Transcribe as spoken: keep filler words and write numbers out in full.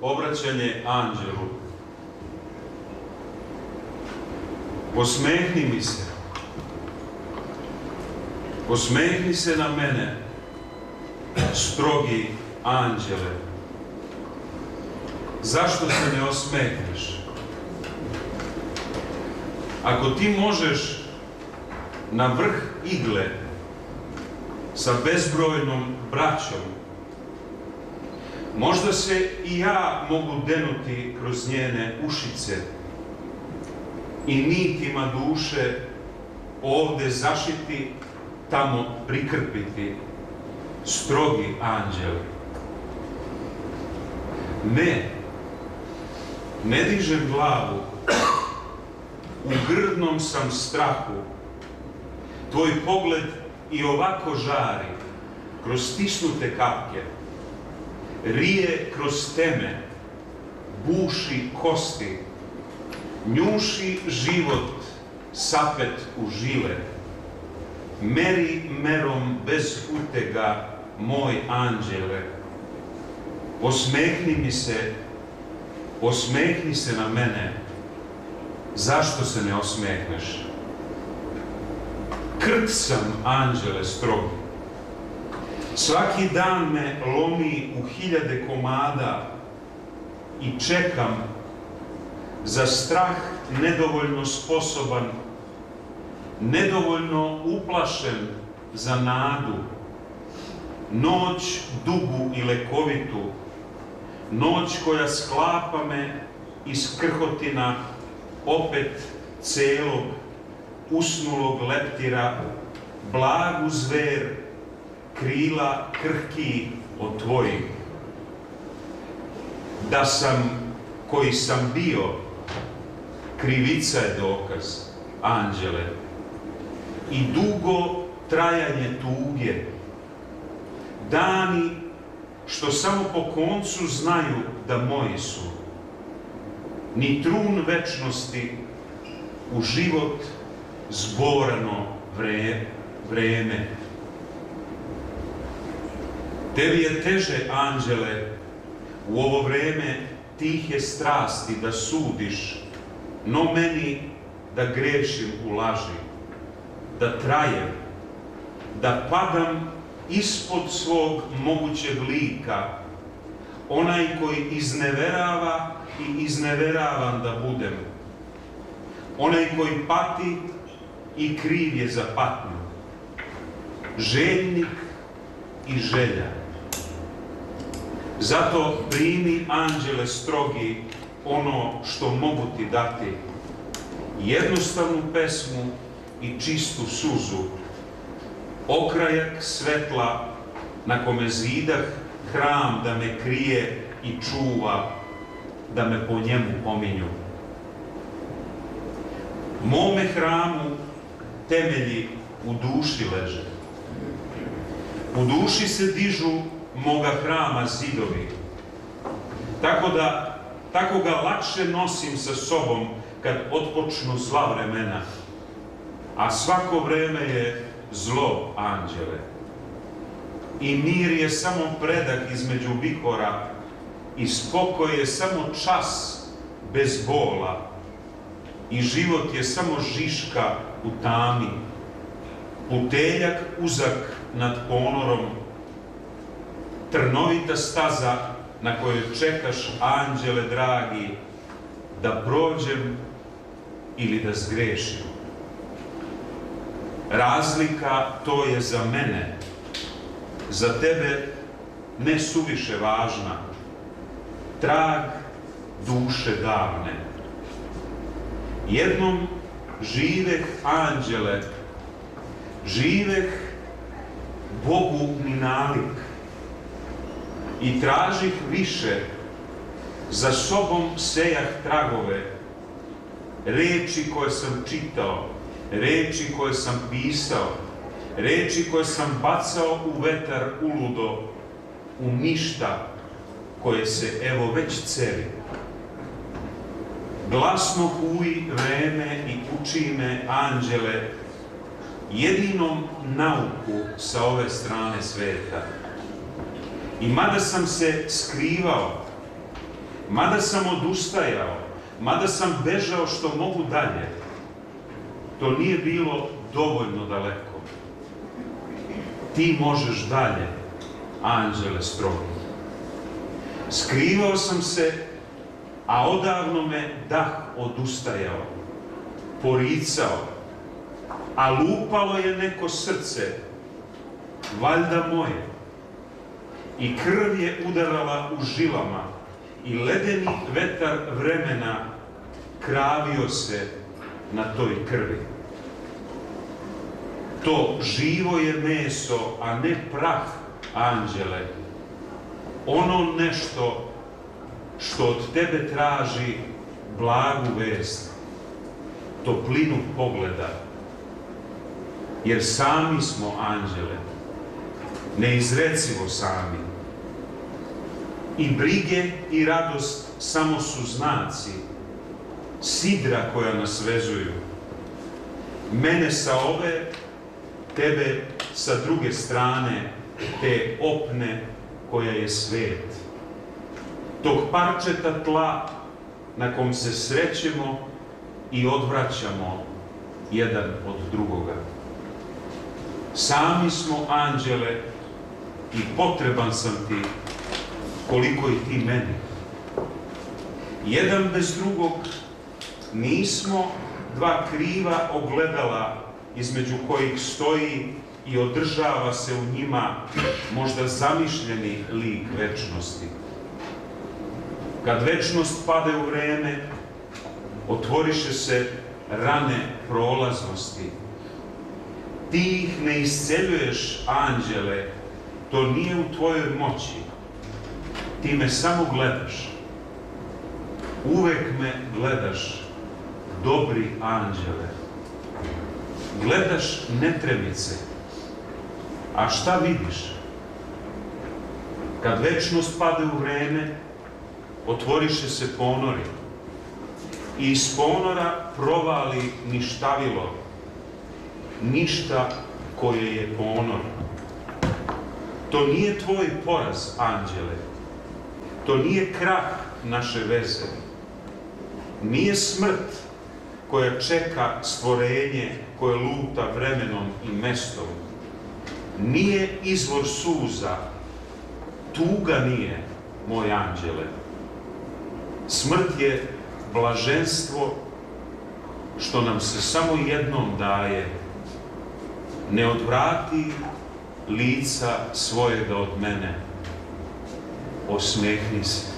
obraćanje anđelu. Osmehni mi se. Osmehni se na mene, strogi anđele. Zašto se ne osmehneš? Ako ti možeš na vrh igle sa bezbrojnom braćom, možda se i ja mogu denuti kroz njene ušice i nitima duše ovde zašiti, tamo prikrpiti, strogi anđeli. Ne, ne dižem glavu, u grdnom sam strahu, tvoj pogled i ovako žari kroz stisnute kapke, rije kroz teme, buši kosti, njuši život sapet u žile, meri merom bez utega, moj anđele. Osmehni mi se, osmehni se na mene. Zašto se ne osmehneš? Krt sam, anđele strogi. Svaki dan me lomi u hiljade komada i čekam, za strah nedovoljno sposoban, nedovoljno uplašen za nadu, noć dugu i lekovitu, noć koja sklapa me iz krhotina opet celog usnulog leptira, blagu zver, krila krhkih od tvojih. Da sam koji sam bio, krivica je dokaz, anđele, i dugo trajanje tuge, dani što samo po koncu znaju da moji su, ni trun večnosti u život zborano vreme. Tebi je teže, anđele, u ovo vreme tihe strasti da sudiš, no meni da grešim u laži, da trajem, da padam ispod svog mogućeg lika, onaj koji izneverava i izneveravan da budem, onaj koji pati i kriv je za patnju, željnik i želja. Zato primi, anđele strogi, ono što mogu ti dati, jednostavnu pesmu i čistu suzu, okrajak svetla na kome zidah hram da me krije i čuva, da me po njemu pominju. Mome hramu temelji u duši leže. U duši se dižu moga hrama zidovi, tako da tako ga lakše nosim sa sobom kad otpočnu zla vremena, a svako vreme je zlo, anđele. I mir je samo predah između vihora i spokoj je samo čas bez bola i život je samo žiška u tami, puteljak uzak nad ponorom, trnovita staza na kojoj čekaš, anđele dragi, da prođem ili da zgrešim. Razlika to je za mene, za tebe ne suviše važna, trag duše davne. Jednom živeh, anđele, živeh Bogu ni nalik i tražih više, za sobom sejah tragove, reči koje sam čitao, reči koje sam pisao, reči koje sam bacao u vetar uludo, u ništa koje se evo već celi. Glasno huji vreme i uči me, anđele, jedinom nauku sa ove strane sveta. I mada sam se skrivao, mada sam odustajao, mada sam bežao što mogu dalje, to nije bilo dovoljno daleko. Ti možeš dalje, anđele strogi. Skrivao sam se, a odavno me dah odustajao, poricao, a lupalo je neko srce, valjda moje, i krv je udarala u žilama, i ledeni vetar vremena kravio se na toj krvi. To živo je meso, a ne prah, anđele, ono nešto što od tebe traži blagu vest, toplinu pogleda, jer sami smo, anđele, neizrecivo sami. I brige i radost samo su znaci, sidra koja nas vezuju. Mene sa ove, tebe sa druge strane, te opne koja je svet. Tog parčeta tla na kom se srećemo i odvraćamo jedan od drugoga. Sami smo, anđele, i potreban sam ti koliko i ti meni. Jedan bez drugog nismo dva kriva ogledala između kojih stoji i održava se u njima možda zamišljeni lik večnosti. Kad večnost pade u vreme, otvoriše se rane prolaznosti. Ti ih ne isceljuješ, anđele, to nije u tvojoj moći. Ti me samo gledaš. Uvek me gledaš, dobri anđele. Gledaš netremice. A šta vidiš? Kad večnost pade u vreme, otvoriše se ponori. I iz ponora provali ništavilo. Ništa koje je ponor. To nije tvoj poraz, anđele. To nije krah naše veze. Nije smrt koja čeka stvorenje koje luta vremenom i mestom. Nije izvor suza. Tuga nije, moj anđele. Smrt je blaženstvo što nam se samo jednom daje. Ne odvrati lica svojega od mene. Osmehni se.